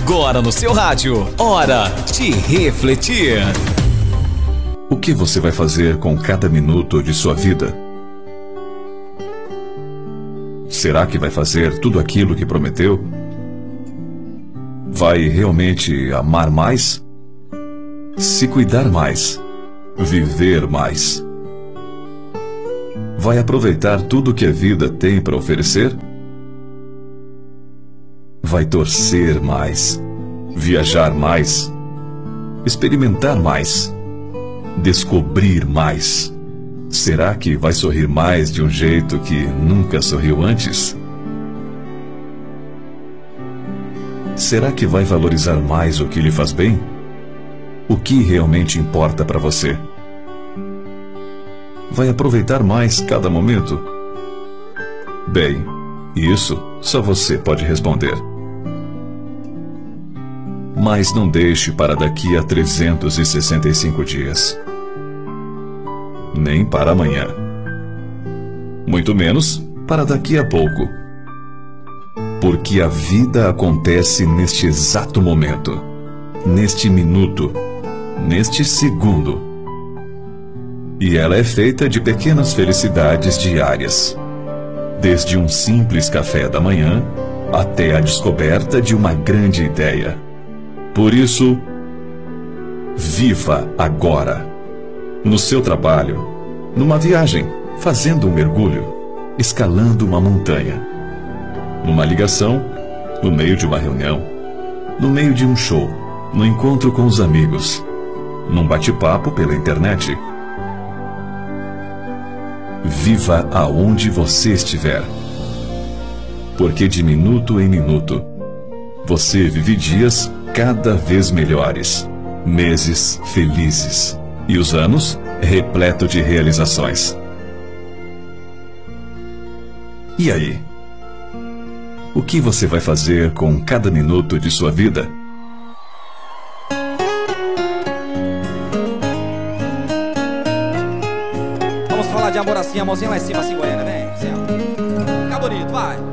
Agora no seu rádio, Hora de Refletir. O que você vai fazer com cada minuto de sua vida? Será que vai fazer tudo aquilo que prometeu? Vai realmente amar mais? Se cuidar mais? Viver mais? Vai aproveitar tudo que a vida tem para oferecer? Vai torcer mais? Viajar mais? Experimentar mais? Descobrir mais? Será que vai sorrir mais de um jeito que nunca sorriu antes? Será que vai valorizar mais o que lhe faz bem? O que realmente importa para você? Vai aproveitar mais cada momento? Bem, isso só você pode responder. Mas não deixe para daqui a 365 dias. Nem para amanhã. Muito menos para daqui a pouco. Porque a vida acontece neste exato momento, neste minuto, neste segundo. E ela é feita de pequenas felicidades diárias. Desde um simples café da manhã até a descoberta de uma grande ideia. Por isso, viva agora. No seu trabalho, numa viagem, fazendo um mergulho, escalando uma montanha. Numa ligação, no meio de uma reunião, no meio de um show, no encontro com os amigos, num bate-papo pela internet. Viva aonde você estiver. Porque de minuto em minuto, você vive dias cada vez melhores, meses felizes e os anos repleto de realizações. E aí? O que você vai fazer com cada minuto de sua vida? Vamos falar de amor assim, a mãozinha lá em cima, assim, Goiânia, vem. Assim, ó. Fica bonito, vai.